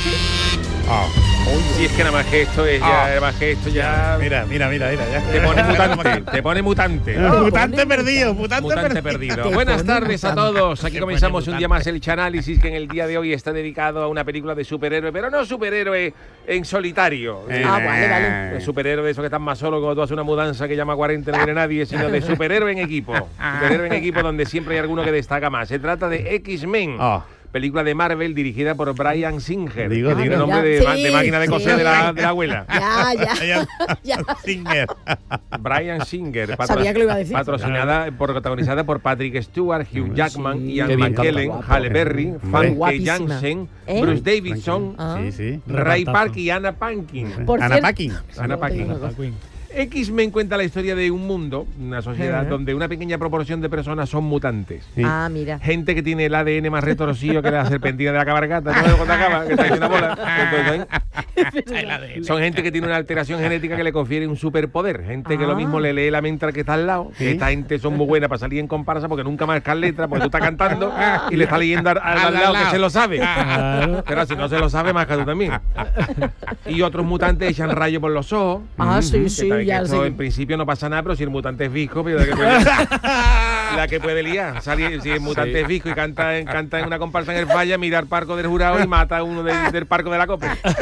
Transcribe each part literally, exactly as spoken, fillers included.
Oh. Si es que nada más que esto es ya, Oh. nada más que esto ya. Mira, mira, mira, mira. Ya. Te pone mutante, te pone mutante. Oh, mutante perdido, mutante, Mutante perdido. perdido. Buenas tardes a todos. Aquí Te comenzamos pone un día más el Chanálisis, que en el día de hoy está dedicado a una película de superhéroe, pero no superhéroe en solitario. Eh, Ah, vale, vale. De superhéroe de esos que están más solos cuando tú haces una mudanza que llama cuarenta y no viene nadie, sino de superhéroe en equipo. Superhéroe en equipo donde siempre hay alguno que destaca más. Se trata de X-Men. Oh. Película de Marvel dirigida por Brian Singer, Digo, que digo. tiene nombre Ah, de, sí, ma- de máquina de coser sí. de, la, de la abuela. Ya, ya. ya. Singer. Brian Singer, Sabía que lo iba a decir. patrocinada, por, protagonizada por Patrick Stewart, Hugh Jackman, Sí. Ian Qué bien, McKellen, guapo. Halle Berry, Hombre. Famke Guapísima. Janssen, ¿Eh? Bruce Davidson, Ah. Sí, sí. Ray Park y Anna Paquin. Por Ana cier- Paquin. Anna Paquin. Te digo una cosa. X-Men cuenta la historia de un mundo, una sociedad Ajá. donde una pequeña proporción de personas son mutantes. Sí. Ah, mira. Gente que tiene el A D N más retorcido que la serpentina de la cabalgata, ¿no? Cuando acaba, que está hecho una bola. Entonces, son gente que tiene una alteración genética que le confiere un superpoder. Gente que lo Ah. mismo le lee la mente al que está al lado. Sí. Esta gente son muy buenas para salir en comparsa porque nunca marcan letras, porque tú estás cantando y le estás leyendo al, al- al lado que se lo sabe. Pero si no se lo sabe, marca tú también. Y otros mutantes echan rayos por los ojos. Ah, sí, Que sí, tal- que ya esto sé. en principio no pasa nada, pero si el mutante es visco, pero la que puede, la que puede liar. Salir- si el mutante es visco y canta en, canta en una comparsa en el falla, mira al parco del jurado y mata a uno del, del parco de la copa. O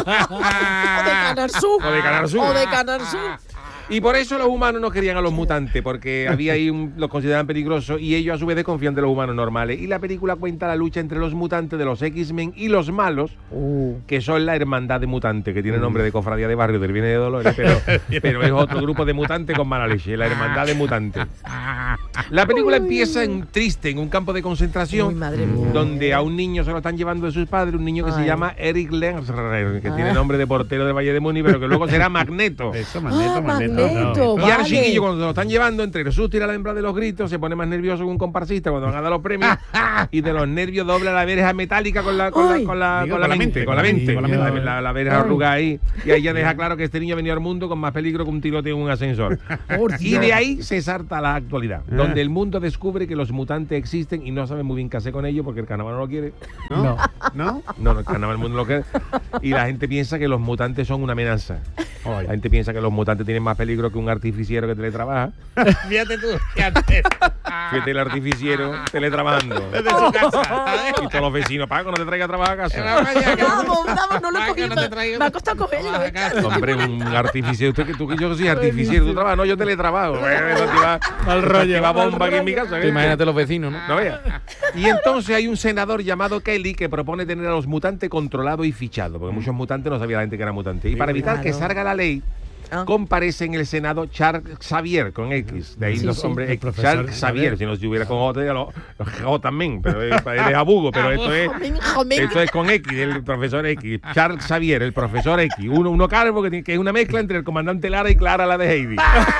de Canal Sur. O de Canal Sur. O de Canal Sur. Y por eso los humanos no querían a los mutantes, porque había ahí un, los consideraban peligrosos y ellos a su vez desconfían de los humanos normales. Y la película cuenta la lucha entre los mutantes de los X-Men y los malos, Uh. que son la hermandad de mutantes, que tiene nombre de cofradía de barrio del Viene de Dolores, pero, pero es otro grupo de mutantes con mala leche, la hermandad de mutantes. La película empieza en triste, en un campo de concentración, Uy, madre mía. donde a un niño se lo están llevando de sus padres, un niño que se Ay. llama Eric Lensrer, que Ah. tiene nombre de portero del Valle de Muni, pero que luego será Magneto. Eso, Ah, Magneto, Magneto. Magneto. Y al Vale. chiquillo, cuando se lo están llevando, entre el susto y la hembra de los gritos, se pone más nervioso que un comparsista cuando van a dar los premios. Y de los nervios dobla la verja metálica con la, con la, Ay. con la, Digo, con la mente. Con la mente. con la La, mente. la- la verja Ay. arrugada ahí. Y ahí ya deja claro que este niño ha venido al mundo con más peligro que un tiroteo en un ascensor. Por Y Dios. de ahí se salta a la actualidad, Ah. donde el mundo descubre que los mutantes existen y no sabe muy bien qué hacer con ellos porque el carnaval no lo quiere. ¿No? ¿No? No, no, el carnaval el mundo no lo quiere. Y la gente piensa que los mutantes son una amenaza. La gente piensa que los mutantes tienen más peligro que un artificiero que teletrabaja. Fíjate tú. Fíjate. Fíjate el artificiero teletrabajando. Desde su casa. Y todos los vecinos, Paco, no te traigas a trabajar a casa. Vamos, vamos, no lo he Para que cogido. no te traiga- Me ha costado cogerlo. ¿eh? Hombre, un artificiero. Usted que tú que yo que soy artificiero, tú trabajas, no, yo teletrabajo. Bueno, eso te va, Mal rollo. te va bomba aquí en mi casa. ¿eh? Imagínate los vecinos, ¿no? No veas. Y entonces hay un senador llamado Kelly que propone tener a los mutantes controlados y fichados, porque muchos mutantes no sabía la gente que era mutante. Y para evitar que Claro. salga la ley, Ah. comparece en el Senado Charles Xavier con X. De ahí Sí, los sí. hombres El X, profesor Charles Xavier. Xavier. Si no estuviera con J, ya lo, los J también. Pero es, es de abugo, pero esto es. Jomín, jomín. Esto es con X, el profesor X. Charles Xavier, el profesor X. Uno, uno calvo que, tiene- que es una mezcla entre el comandante Lara y Clara, la de Heidi.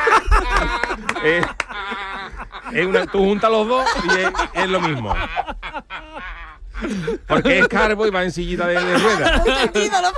es, es una, tú juntas los dos y es, es lo mismo. Porque es calvo y va en sillita de, de ruedas. No he entendido, no-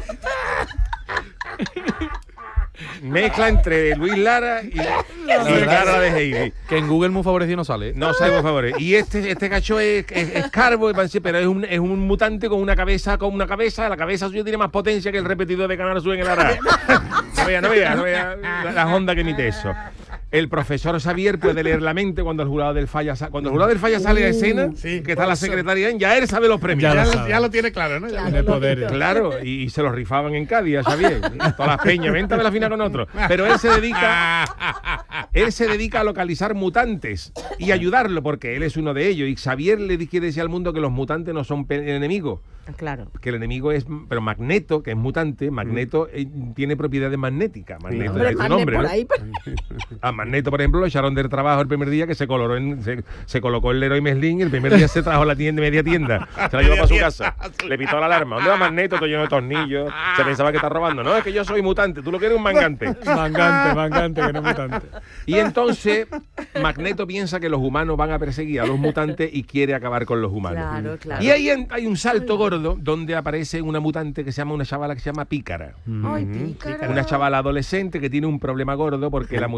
Mezcla entre Luis Lara y, y Clara de Heidi. Que en Google muy favorecido no sale. ¿eh? No sé, por favor. Y este, este cacho es, es, es calvo, pero es un, es un mutante con una cabeza, con una cabeza. La cabeza suya tiene más potencia que el repetidor de Canal Sur en el Ara. No vea, no vea, no vea la, la onda que emite eso. El profesor Xavier puede leer la mente cuando el jurado del falla sa- cuando el jurado del falla sale a escena, sí. que está la secretaria, ya él sabe los premios. Ya Ya, lo lo, sabe. ya lo tiene claro, ¿no? Ya Claro. lo- Tiene poder. Claro, y, y se los rifaban en Cádiz, a Xavier. Todas las peñas, vente a ver la final con otro. Pero él se dedica, él se dedica a localizar mutantes y ayudarlo, porque él es uno de ellos. Y Xavier le di- quiere decir al mundo que los mutantes no son pe- el enemigo, Claro. que el enemigo es, pero Magneto, que es mutante, Magneto eh, tiene propiedades magnéticas. Magneto Hombre, es su Magne, nombre, por ¿no? ahí, pero- A Magneto, por ejemplo, lo echaron del trabajo el primer día que se coloró en, se, se colocó el Leroy Merlin y el primer día se trajo la tienda, media tienda. Se la llevó para su casa. Le pitó la alarma. ¿Dónde va Magneto? Todo lleno de tornillos. Se pensaba que está robando. No, es que yo soy mutante. Tú lo que eres un mangante. Mangante, mangante, que no es mutante. Y entonces Magneto piensa que los humanos van a perseguir a los mutantes y quiere acabar con los humanos. Claro, claro. Y ahí en- hay un salto gordo donde aparece una mutante que se llama una chavala que se llama Pícara. Ay, pícara. Una chavala adolescente que tiene un problema gordo porque la muchacha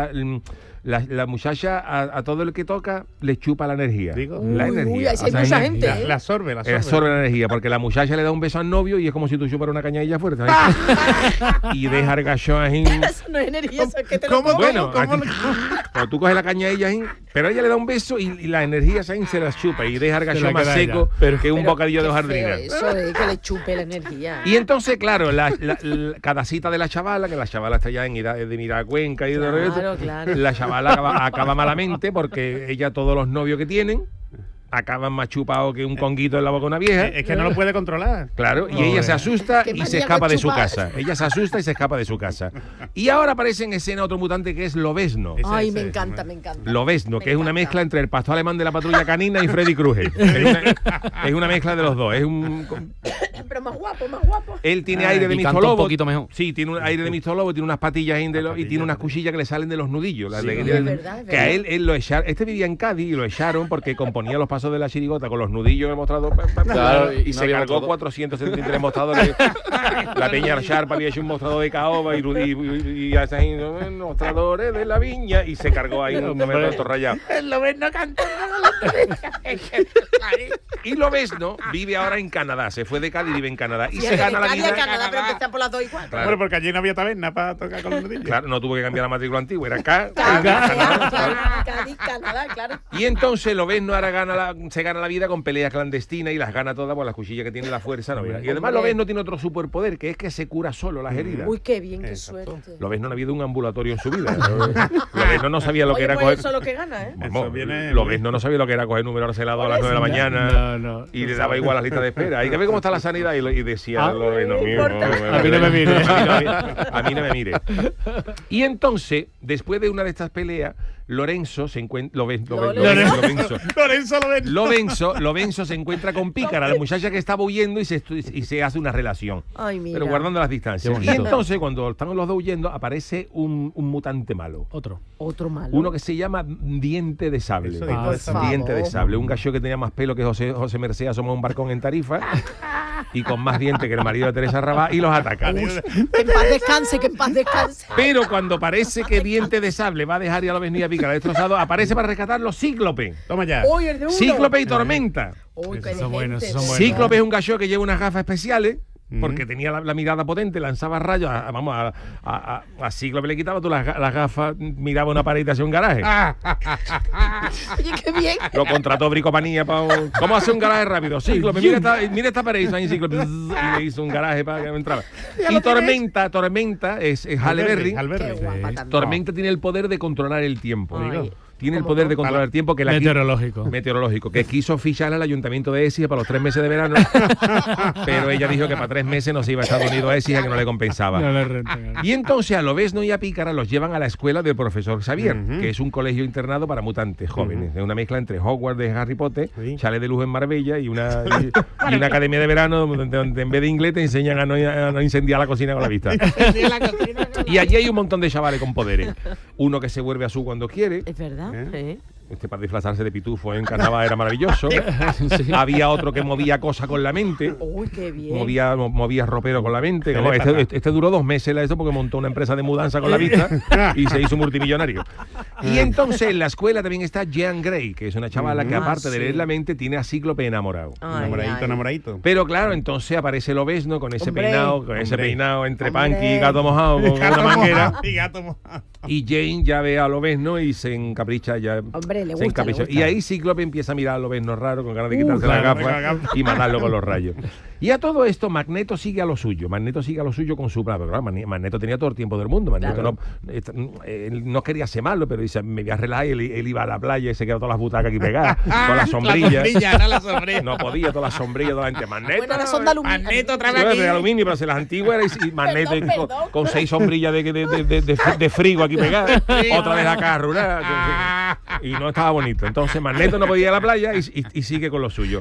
la, la, la muchacha a, a todo el que toca le chupa la energía. Digo. La Uy, energía. uy, ahí sí hay O sea, mucha es- gente, La, ¿eh? la absorbe, la Eh, absorbe. absorbe la energía, porque la muchacha le da un beso al novio y es como si tú chuparas una cañadilla fuerte. Y deja el gachón ahí. Eso no es energía, eso es que te lo ¿Cómo, comes. Bueno, cómo, cómo? aquí- cuando tú coges la cañadilla ahí, pero ella le da un beso y, y la energía ahí se la chupa y deja el la gachón más queda seco ella. que un Pero bocadillo de qué hojaldrina. feo Eso es que le chupe la energía. Y entonces, claro, la, la- la- cada cita de la chavala, que la chavala está ya en edad de mirar a Cuenca y de todo Claro, esto, claro. la chavala acaba, acaba malamente porque ella, todos los novios que tienen, acaban más chupados que un conguito en la boca de una vieja. Es que no lo puede controlar. Claro, y ella se asusta Qué y manía se escapa con de su chupar. casa. Ella se asusta y se escapa de su casa. Y ahora aparece en escena otro mutante que es Lobezno. Ese- Ay, ese- me encanta, me encanta. Lobezno, Me que es una encanta. mezcla entre el pastor alemán de la patrulla canina y Freddy Krueger. Es una, es una mezcla de los dos. Es un, Pero más guapo, más guapo. él tiene Ah, aire de y canta Mister un Lobo. poquito mejor. Sí, tiene un aire de Mister Lobo, tiene unas patillas ahí de lo- y tiene unas cuchillas que le salen de los nudillos. las Sí, de- es de- verdad, es que a verdad. él, él lo echaron. Este vivía en Cádiz y lo echaron porque componía los pasos de la chirigota con los nudillos en el mostrador. pa, pa, pa, Claro, y y no se había cargó mostrador. cuatrocientos setenta y tres mostradores. La Peña Sharp había hecho un mostrador de caoba y, y, y, y así, ¿no? Mostradores de la viña y se cargó ahí un momento rayado. El Lobezno cantando. Y Lobezno vive ahora en Canadá. Se fue de Cádiz y vive en Canadá. Y Fíjate, se gana de la Cádiz a vida. Canadá, pero empiezan por las dos igual. Claro. Bueno, porque allí no había taberna para tocar con los nudillos. Claro, no tuvo que cambiar la matrícula antigua, era acá. Cádiz, Canadá, claro, Cádiz, Canadá, claro. Y entonces Lobezno ahora gana la, se gana la vida con peleas clandestinas y las gana todas por las cuchillas que tiene la fuerza. ¿no? Y además Hombre. Lobezno tiene otro superpoder, que es que se cura solo las heridas. Uy, qué bien, qué Exacto. suerte. Lobezno no había ido a un ambulatorio en su vida. Lobezno no sabía lo que Oye, era pues coger... eso es lo que gana, ¿eh? Vamos, Eso viene- Lobezno no sabía lo que era coger número arcelado a las nueve de la mañana. No, no. Y le daba igual las listas de espera. Hay que ver cómo está la sanidad. Y, lo- y decía, Ah. Lobezno, mío, A mí no me mire. A mí no, a mí no me mire. Y entonces, después de una de estas peleas, Lorenzo se encuentra. Lorenzo, Lorenzo. Lorenzo. Lorenzo Lobezno. Lorenzo, Lorenzo se encuentra con Pícara, la muchacha que estaba huyendo, y se, estu- y se hace una relación. Ay, mira. Pero guardando las Qué distancias. Y bonito. entonces, cuando están los dos huyendo, aparece un, un mutante malo. Otro. Otro malo. Uno que se llama Diente de Sable. Eso, Ah, Diente de sí. Sable. Diente de favor. Sable. Un gallo que tenía más pelo que José, José Merced asoma un barcón en Tarifa. Y con más dientes que el marido de Teresa Rabá. Y los ataca. Que en paz descanse, que en paz descanse. Pero cuando parece que Diente de Sable va a dejar ya a Lobezno y a Pícara destrozado, aparece para rescatarlo Cíclope. Toma ya. Uy, el de uno. Cíclope y Tormenta. Uy, qué Esos son de buenos, gente, esos son de buenos. Cíclope es un gallo que lleva unas gafas especiales. Mm. Porque tenía la, la mirada potente, lanzaba rayos. A, a- vamos, a, a, a- a Cíclope le quitaba tú las, ga- las gafas, miraba una pared y hacía un garaje. Oye, qué bien. Lo contrató Bricomanía para. un- ¿Cómo hace un garaje rápido? Cíclope, mira esta, mira esta pared, hizo ahí Cíclope, y le hizo un garaje para que no entrara. Y Tormenta, Tormenta es, es Halle Berry. Halle Berry. Qué guapa también. Tormenta tiene el poder de controlar el tiempo. Ay. Tiene el ¿Cómo, poder de cómo? controlar el tiempo que la qui- Meteorológico. meteorológico, que quiso fichar al ayuntamiento de Écija para los tres meses de verano, pero ella dijo que para tres meses no se iba a Estados Unidos a Écija, que no le compensaba. No le rentan. Y entonces a Lobezno y a Pícara los llevan a la escuela del profesor Xavier, Ujú. que es un colegio internado para mutantes jóvenes. Es una mezcla entre Hogwarts de Harry Potter, Sí. chalet de lujo en Marbella y una, y, y una academia de verano donde, donde en vez de inglés te enseñan a no, a no incendiar la cocina con la vista. Y allí hay un montón de chavales con poderes. Uno que se vuelve azul cuando quiere. Es verdad. ¿Eh? ¿eh? Este para disfrazarse de pitufo en carnaval era maravilloso. Sí. Había otro que movía cosas con la mente. Uy, qué bien. Movía, mo- movía ropero con la mente. ¿Qué No, le este, pasa? este- este duró dos meses la eso porque montó una empresa de mudanza con la vista y se hizo multimillonario. Y entonces en la escuela también está Jean Grey, que es una chavala que Ah, aparte de sí. leer la mente tiene a Cíclope enamorado. Ay, Enamoradito, ay. enamoradito. Pero claro, entonces aparece Lobezno con ese Hombre. peinado, con ese Hombre. peinado entre Hombre. panqui y gato mojado, con Gato una manguera. mojado, y gato mojado. Y Jane ya ve a Lobezno y se encapricha ya. Hombre, le se gusta, le encapricha. gusta. Y ahí Cíclope empieza a mirar a Lobezno raro, con ganas de Uh, quitarse claro, las con las gafas gafas. y mandarlo con los rayos. Y a todo esto, Magneto sigue a lo suyo. Magneto sigue a lo suyo con su plan. Pero claro, Mani- Magneto tenía todo el tiempo del mundo. Magneto Claro. no, esta- él no quería ser malo, pero dice, me voy a relajar. Él, él iba a la playa y se quedó todas las butacas aquí pegadas, con las sombrillas. La sombrilla, no la sombrilla. No podía, todas las sombrillas, toda la gente. Magneto. Bueno, ahora son de aluminio. Magneto otra vez Bueno, aquí. de aluminio, pero si las antiguas eran y, y Magneto Perdón, con, perdón. con seis sombrillas de, de, de, de, de, de frigo aquí pegadas, otra vez acá arrugada, y no estaba bonito. Entonces Magneto no podía ir a la playa y, y- y sigue con lo suyo.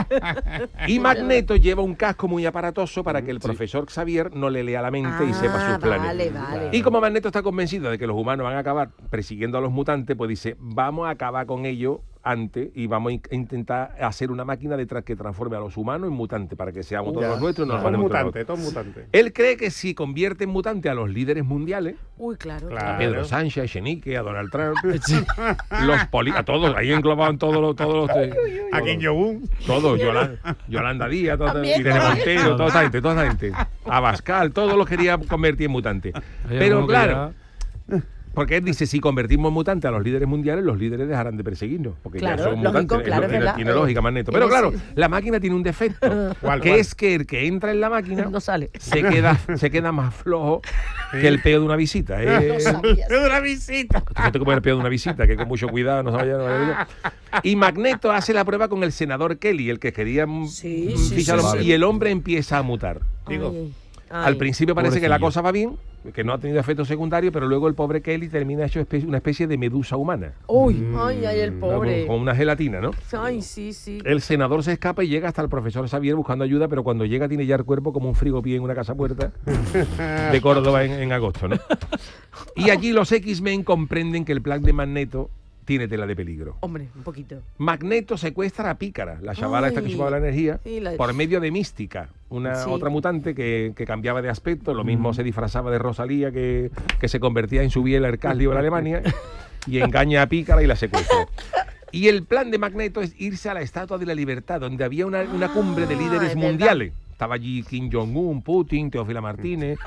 Y Magneto lleva un casco muy aparatoso para que el profesor Xavier no le lea la mente y sepa Ah, sus planes. vale, vale. Y como Magneto está convencido de que los humanos van a acabar persiguiendo a los mutantes, pues dice, vamos a acabar con ellos antes y vamos a in- intentar hacer una máquina de tra- que transforme a los humanos en mutantes para que seamos todos los nuestros y nos Todo mandemos todos los mutante, todo mutante. Él cree que si convierte en mutante a los líderes mundiales, Uy, claro. Claro. a Pedro Sánchez, a Echenique, a Donald Trump, los poli a todos, ahí englobaban todos los, todos los, A Kim Jong-un. todos, Yolanda, Yolanda Díaz, toda- También, Irene también. Montero, toda esa gente, toda esa gente. Abascal, todos los quería convertir en mutantes. Hay Pero alguno que claro, porque él dice, si convertimos en mutantes a los líderes mundiales, los líderes dejarán de perseguirnos, porque Claro, ya son lógico, mutantes. claro, es lo- es verdad. tiene lógica, Magneto. Eh, Pero claro, sí. la máquina tiene un defecto, ¿Cuál, que cuál? es que el que entra en la máquina No sale. se queda, se queda más flojo que el peo de una visita. No ¿eh? sabías. Es una visita. Gente como el peo de una visita, que con mucho cuidado no se vaya, no vaya a- Y Magneto hace la prueba con el senador Kelly, el que quería mm, Sí, mm, sí, fichar- sí, sí. y el hombre empieza a mutar. Digo, Ay, Al ay. principio parece que la Pobrecillo. cosa va bien, que no ha tenido efectos secundarios, pero luego el pobre Kelly termina hecho espe- una especie de medusa humana, Uy, ay, ay, el ¿no? con, pobre. con una gelatina, ¿no? Ay, sí, sí. El senador se escapa y llega hasta el profesor Xavier buscando ayuda, pero cuando llega tiene ya el cuerpo como un frigopié en una casa puerta de Córdoba en, en agosto, ¿no? Y allí los X-Men comprenden que el plan de Magneto tiene tela de peligro. Hombre, un poquito. Magneto secuestra a Pícara, la chavala esta que Ay. chupaba la energía, Sí, la- por medio de Mística, una Sí. otra mutante que, que cambiaba de aspecto, lo mismo se disfrazaba de Rosalía, que, que se convertía en su biela Ercasli o en Alemania, y engaña a Pícara y la secuestra. Y el plan de Magneto es irse a la Estatua de la Libertad, donde había una, una cumbre de Ah, líderes es verdad. mundiales. Estaba allí Kim Jong-un, Putin, Teófila Martínez.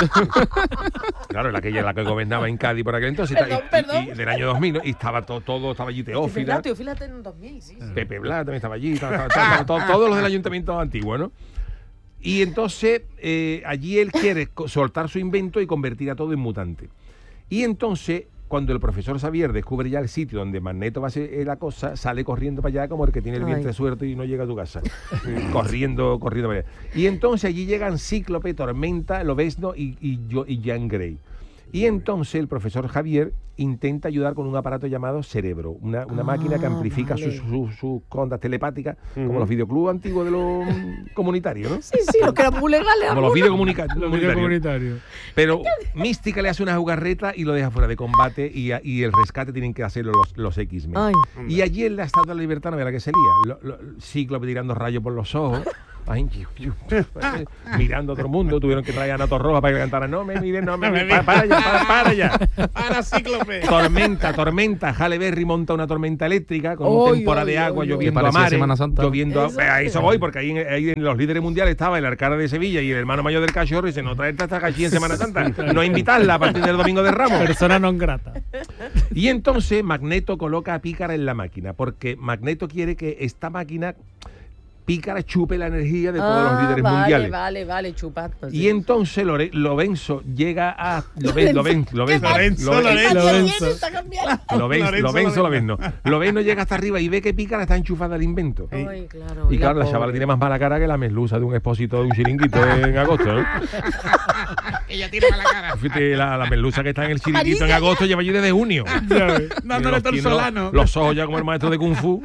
Claro, la que, la que gobernaba en Cádiz por aquel entonces. y- Perdón, y- perdón. y del año dos mil, ¿no? Y estaba todo, todo estaba allí Es Teófila. verdad, Teófila en el dos mil, sí. sí. Pepe Blas también estaba allí, estaba- estaba- estaba- todo- todos los del ayuntamiento antiguo, ¿no? Y entonces eh, allí él quiere co- soltar su invento y convertir a todo en mutante. Y entonces, cuando el profesor Xavier descubre ya el sitio donde Magneto va a hacer eh, la cosa, sale corriendo para allá como el que tiene el Ay. vientre suelto y no llega a tu casa. corriendo, corriendo para allá. Y entonces allí llegan Cíclope, Tormenta, Lobezno y, y, yo, y Jean Grey. Y entonces el profesor Javier intenta ayudar con un aparato llamado Cerebro, una, una Ah, máquina que amplifica vale. sus, sus, sus ondas telepáticas, como Ujú. los videoclubs antiguos de los mm, comunitarios, ¿no? Sí, sí, los que eran muy legales. Como los algunos. videocomunica- Los comunitarios. comunitarios. Pero Mística le hace una jugarreta y lo deja fuera de combate y, a- y el rescate tienen que hacerlo los, los X-Men. Ay, Y allí en la Estatua de la Libertad no verá que se lía. Lo, lo- Cíclope tirando rayos por los ojos. Ay, chiu, chiu, mirando a todo el mundo. Tuvieron que traer a Nato Roja para que cantara. No me miren, no me No me miren. Para, para ya, para, para ya. Para Cíclope. Tormenta, tormenta. Halle Berry monta una tormenta eléctrica con un Oy, temporada oy, de agua oy, lloviendo oy. a Que parecía mares. Semana Santa. Lloviendo a, Eso a sí. eso voy, porque ahí, en- ahí en los líderes mundiales estaba el alcalde de Sevilla y el hermano mayor del cachorro y se nos trae esta cachilla en Semana Santa. No invitarla a partir del domingo de Ramos. Persona non grata. Y entonces Magneto coloca a Pícara en la máquina, porque Magneto quiere que esta máquina, Pícara, chupe la energía de todos los Ah, líderes vale, mundiales. Vale, vale, chupando. Y entonces Lore- Lorenzo llega a... Loven- Loven- Loven- Lorenzo, Loven- Lorenzo. Lorenzo. Está cambiando. Loven- Lorenzo Lorenzo Lovenno. Lovenno. Lovenno llega hasta arriba y ve que Pícara está enchufada al invento. Ay, claro. Y claro, la pobre. chavala tiene más mala cara que la merluza de un expósito de un chiringuito en agosto, ¿no? Ella tira para la cara. Fíjate, la, la merluza que está en el chiringuito en agosto lleva allí desde junio. Dándole Los- tiene torsolano. Los, los ojos ya como el maestro de Kung Fu.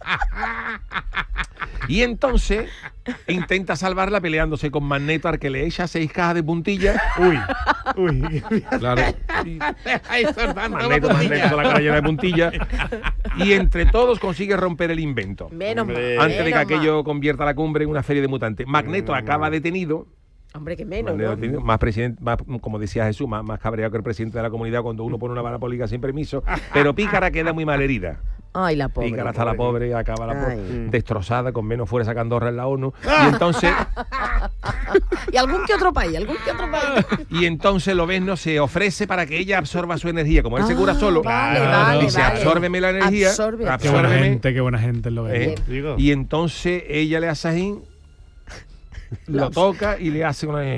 Y entonces intenta salvarla peleándose con Magneto, al que le echa seis cajas de puntilla. Uy, uy. Claro. Ahí soltando Magneto, Magneto con la cara llena de puntilla. Y entre todos consigue romper el invento. Menos mal. Hombre. Antes de que menos aquello convierta la cumbre en una feria de mutantes. Magneto acaba detenido. mal. Hombre, que menos. Magneto ¿no? detenido, más presidente, más, como decía Jesús, más, más cabreado que el presidente de la comunidad cuando uno pone una vara política sin permiso. Pero Pícara queda muy mal herida. Ay, la pobre. Pícara está la pobre, acaba la pobre, Ay. destrozada, con menos fuerza que Andorra en la ONU. Y entonces, Y algún que otro país, algún que otro país. y entonces Lobezno se ofrece para que ella absorba su energía. Como él se cura Ah, solo, vale, Claro. vale, dice, vale. absórbeme la energía, Absorbe. Qué buena absórbeme. gente, qué buena gente lo ve. ¿eh? Digo. Y entonces ella le hace así, lo toca y le hace una...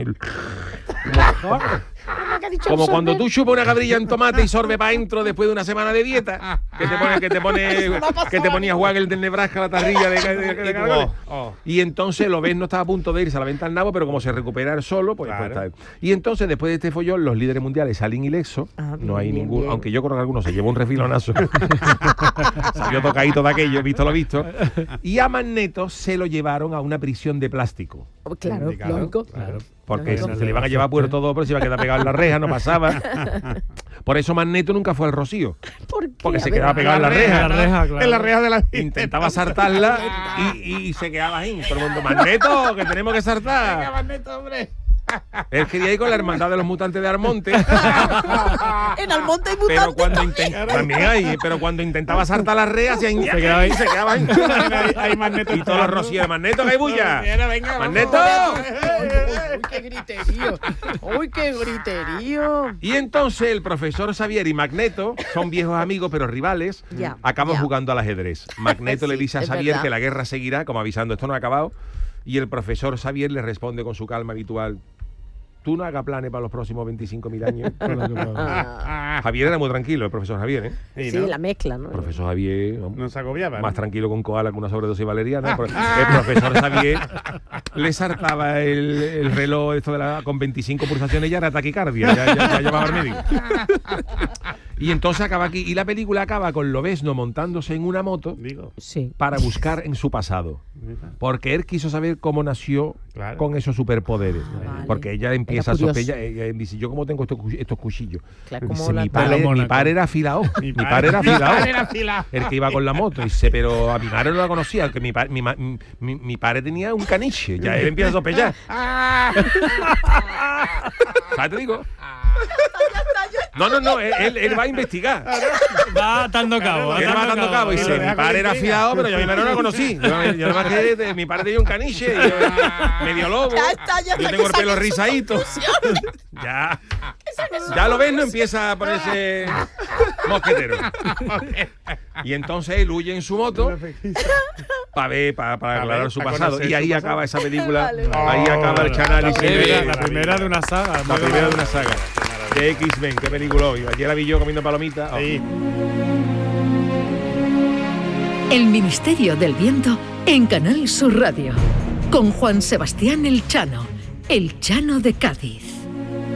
Como cuando tú chupas una cabrilla en tomate y sorbe para adentro después de una semana de dieta, que te pone, que te pone, que te ponía Juan el del Nebraska la tarrilla de, de, de- de caracoles. Oh, oh. Y entonces lo ves, no estaba a punto de irse a la venta al nabo, pero como se recupera él solo, pues, pues Claro. está. Y entonces, después de este follón, los líderes mundiales salen ilesos. Ah, bien, no hay bien, ningún, bien. aunque yo creo que algunos se llevó un refilonazo. Salió tocadito de aquello, visto lo visto. Y a Magneto se lo llevaron a una prisión de plástico. Claro, Claro, lógico. Claro. porque Lógico. se, se le iban a llevar a Puerto Doble, se iba a quedar pegado en la reja, no pasaba. Por eso Magneto nunca fue al Rocío, ¿Por qué? porque A se ver, quedaba pegado en la La reja. En la reja, claro. En la reja de la Intentaba saltarla y, y se quedaba ahí. Todo el mundo, Magneto, que tenemos que Venga, saltar. Magneto, hombre. Él quería ir con la hermandad de los mutantes de Armonte. En Almonte hay Pero mutantes cuando, también. inten- también hay, pero cuando intentaba saltar la rea, se, Se quedaba ahí. se quedaba ahí. Ahí- ahí Magneto Y todos los rocíos, Magneto, que hay bulla. Venga, venga, vamos. Magneto. Uy, qué griterío. Uy, qué griterío. Y entonces el profesor Xavier y Magneto son viejos amigos, pero rivales. Ya, Acaban ya. jugando al ajedrez. Magneto le Sí, dice a es Xavier verdad. que la guerra seguirá, como avisando, esto no ha acabado. Y el profesor Xavier le responde con su calma habitual: tú no hagas planes para los próximos veinticinco mil años. Ah, Javier era muy tranquilo, el profesor Javier, ¿eh? Sí, sí, ¿no? la mezcla, ¿no? El profesor Javier, vamos, No se agobiaba. más ¿no? tranquilo con koala que una sobredosis valeriana. El pro- el profesor Xavier le saltaba el, el reloj esto de la, con veinticinco pulsaciones, ya era taquicardia, ya, ya, ya llamaba al médico. Y entonces acaba aquí, y la película acaba con Lobezno montándose en una moto Digo, Sí. para buscar en su pasado. Porque él quiso saber cómo nació Claro. con esos superpoderes. Vale. Porque ella empieza a Era curioso. sospechar, ella dice, yo cómo tengo estos, cu- estos cuchillos. Claro, como Dice, la- mi padre, Pelo mi Mónaco. padre era afilado. Mi padre era Mi afilado. padre era afilado. El que iba con la moto. Dice, pero a mi madre no la conocía, que mi, pa- mi, ma- mi, mi padre tenía un caniche. Ya él empieza a sospechar. ¿Sabes? Te digo. No, no, no, él, él- él va a investigar. Va atando cabo. Él va dando cabo y Y lo dice, deja mi con padre era intriga. fiado, pero yo a mi madre no la conocí. Yo, yo nada más que de- mi padre tenía un caniche, y yo, medio lobo. Ya está, ya Yo está, tengo el que pelo saquen rizadito. Ya. Ya lo ves, no empieza a ponerse mosquetero. Y entonces él huye en su moto para ver, para, para aclarar ver, su para pasado. conocer Y ahí su acaba esa película. Vale, vale. Ahí acaba el Oh, chanálisis. La primera, de- la primera de una saga. la primera de una saga. De X-Men, qué película hoy. Ayer la vi yo comiendo palomitas. Oh. Sí. El Ministerio del Viento en Canal Sur Radio. Con Juan Sebastián El Chano, El Chano de Cádiz.